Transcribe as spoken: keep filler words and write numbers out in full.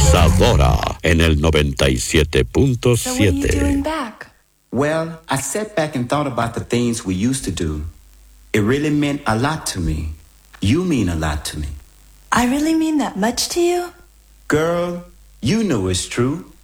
Isadora en el noventa y siete punto So what are you siete. doing back? Well, I sat back and thought about the things we used to do. It really meant a lot to me. You mean a lot to me. I really mean that much to you? Girl, you know it's true.